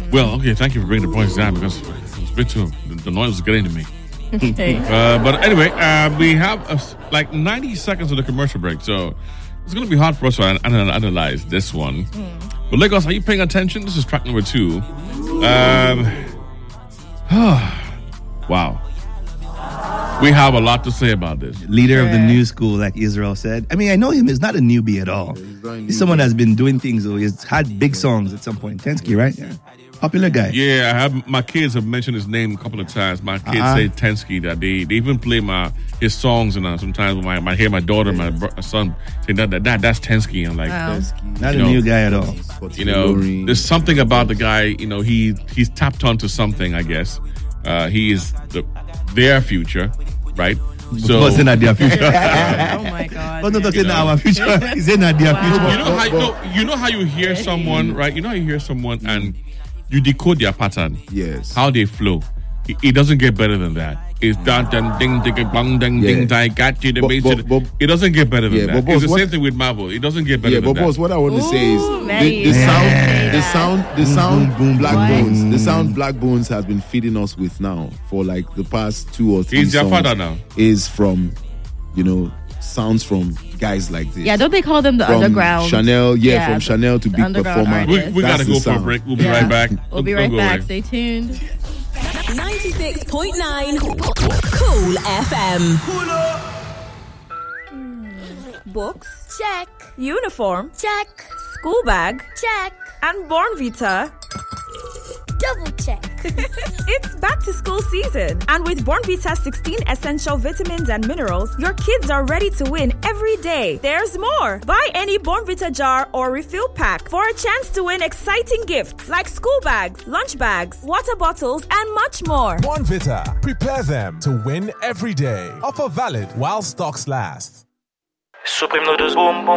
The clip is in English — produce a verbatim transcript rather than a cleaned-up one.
Well, okay, thank you for bringing the points down because it's a bit too, the, the noise was getting to me. uh, but anyway, uh, we have uh, like ninety seconds of the commercial break, so it's going to be hard for us to an- analyze this one. Mm. But Lagos, are you paying attention? This is track number two. Um, wow. We have a lot to say about this. Leader yeah. of the new school, like Israel said. I mean, I know him. He's not a newbie at all. Yeah, he's, he's someone that's been doing things. Though. He's had big songs at some point. Tensky, right? Yeah. Popular guy. Yeah, I have. My kids have mentioned his name a couple of times. My kids uh-huh. say Tensky. That they, they even play my his songs, and uh, sometimes when I, I hear my daughter, my, bro- my son say that, that that that's Tensky. I'm like, wow. Not a know, new guy at all. You know, there's something about the guy. You know, he he's tapped onto something. I guess uh, he is the their future, right? So, what's in their future? Oh my God! But not in our future. He's in their wow. future. You know how no, you know how you hear someone, right? You know how you hear someone and you decode their pattern. Yes. How they flow. It, it doesn't get better than that. It's that ding ding ding bang ding ding ding got you the base. It doesn't get better than yeah, that. Boss, it's the what, same thing with Marvel. It doesn't get better yeah, than but that. boss, what I want to Ooh, say is the, the sound, the sound, the sound, boom, boom, Black what? Bones, the sound Black Bones has been feeding us with now for like the past two or three. He's your songs father now. Is from, you know, sounds from guys like this. Yeah, don't they call them the from underground? Chanel, yeah, yeah from Chanel to Big Performer. We, we gotta go for a break. We'll be yeah. right back. We'll be right back. Stay tuned. ninety-six point nine Cool F M. Books? Check. Uniform? Check. School bag? Check. And Bornvita? Double check. It's back to school season. And with Bornvita's sixteen essential vitamins and minerals, your kids are ready to win every day. There's more. Buy any Bornvita jar or refill pack for a chance to win exciting gifts like school bags, lunch bags, water bottles, and much more. Bornvita. Prepare them to win every day. Offer valid while stocks last. Supreme noodles boom boom